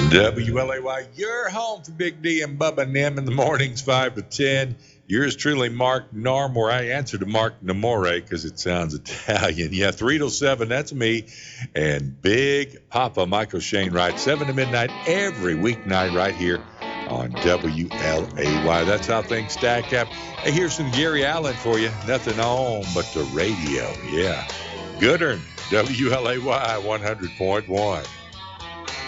WLAY, your home for Big D and Bubba and them in the mornings, 5 to 10. Yours truly, Mark Narmore. I answer to Mark Namore because it sounds Italian. Yeah, 3 to 7, that's me. And Big Papa Michael Shane Wright, 7 to midnight every weeknight right here on WLAY. That's how things stack up. Hey, here's some Gary Allen for you. Nothing on but the radio. Yeah. Goodern, WLAY 100.1.